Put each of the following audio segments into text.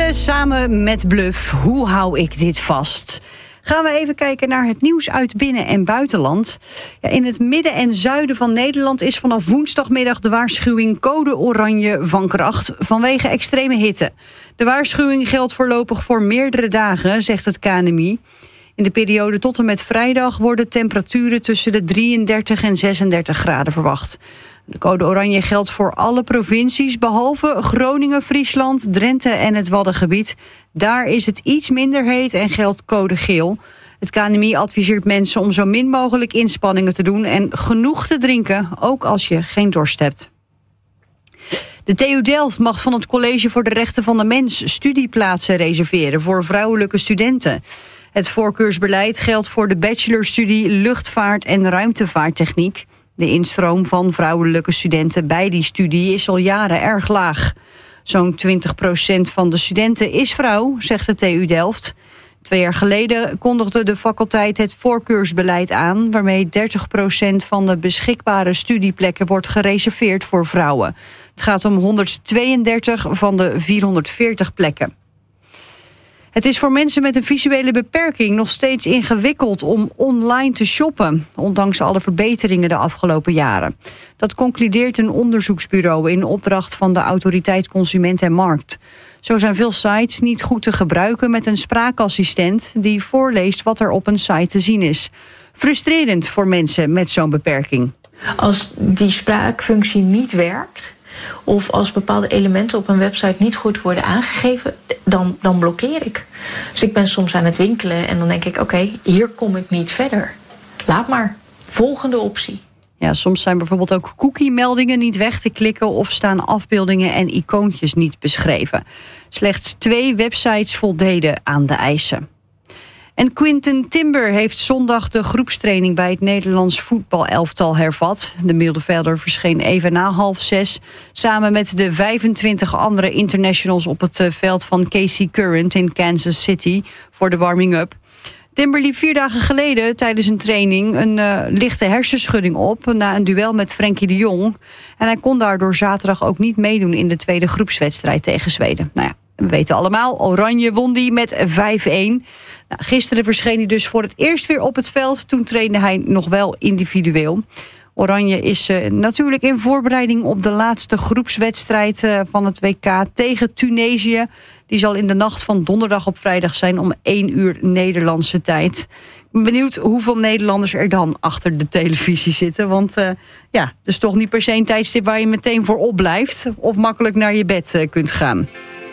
Rutte samen met Bluff. Hoe hou ik dit vast? Gaan we even kijken naar het nieuws uit binnen- en buitenland. Ja, in het midden en zuiden van Nederland is vanaf woensdagmiddag de waarschuwing code oranje van kracht vanwege extreme hitte. De waarschuwing geldt voorlopig voor meerdere dagen, zegt het KNMI. In de periode tot en met vrijdag worden temperaturen tussen de 33 en 36 graden verwacht. De code oranje geldt voor alle provincies, behalve Groningen, Friesland, Drenthe en het Waddengebied. Daar is het iets minder heet en geldt code geel. Het KNMI adviseert mensen om zo min mogelijk inspanningen te doen en genoeg te drinken, ook als je geen dorst hebt. De TU Delft mag van het College voor de Rechten van de Mens studieplaatsen reserveren voor vrouwelijke studenten. Het voorkeursbeleid geldt voor de bachelorstudie luchtvaart en ruimtevaarttechniek. De instroom van vrouwelijke studenten bij die studie is al jaren erg laag. Zo'n 20% van de studenten is vrouw, zegt de TU Delft. 2 jaar geleden kondigde de faculteit het voorkeursbeleid aan, waarmee 30% van de beschikbare studieplekken wordt gereserveerd voor vrouwen. Het gaat om 132 van de 440 plekken. Het is voor mensen met een visuele beperking nog steeds ingewikkeld om online te shoppen, ondanks alle verbeteringen de afgelopen jaren. Dat concludeert een onderzoeksbureau in opdracht van de Autoriteit Consument en Markt. Zo zijn veel sites niet goed te gebruiken met een spraakassistent die voorleest wat er op een site te zien is. Frustrerend voor mensen met zo'n beperking. Als die spraakfunctie niet werkt, of als bepaalde elementen op een website niet goed worden aangegeven, dan blokkeer ik. Dus ik ben soms aan het winkelen en dan denk ik, oké, hier kom ik niet verder. Laat maar. Volgende optie. Ja, soms zijn bijvoorbeeld ook cookie-meldingen niet weg te klikken of staan afbeeldingen en icoontjes niet beschreven. Slechts 2 websites voldeden aan de eisen. En Quinten Timber heeft zondag de groepstraining bij het Nederlands voetbalelftal hervat. De middenvelder verscheen even na 5:30 samen met de 25 andere internationals op het veld van KC Current in Kansas City voor de warming-up. Timber liep 4 dagen geleden tijdens een training een lichte hersenschudding op na een duel met Frenkie de Jong. En hij kon daardoor zaterdag ook niet meedoen in de tweede groepswedstrijd tegen Zweden. Nou ja, we weten allemaal, Oranje won die met 5-1. Nou, gisteren verscheen hij dus voor het eerst weer op het veld. Toen trainde hij nog wel individueel. Oranje is natuurlijk in voorbereiding op de laatste groepswedstrijd van het WK tegen Tunesië. Die zal in de nacht van donderdag op vrijdag zijn om 1 uur Nederlandse tijd. Ik ben benieuwd hoeveel Nederlanders er dan achter de televisie zitten. Want ja, het is toch niet per se een tijdstip waar je meteen voor opblijft of makkelijk naar je bed kunt gaan.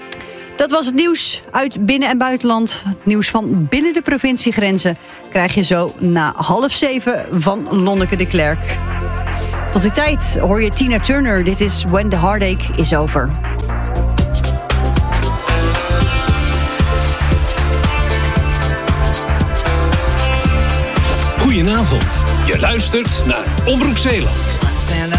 Dat was het nieuws uit binnen- en buitenland. Het nieuws van binnen de provinciegrenzen krijg je zo na 6:30 van Lonneke de Klerk. Tot die tijd hoor je Tina Turner. Dit is When the Heartache is Over. Goedenavond. Je luistert naar Omroep Zeeland.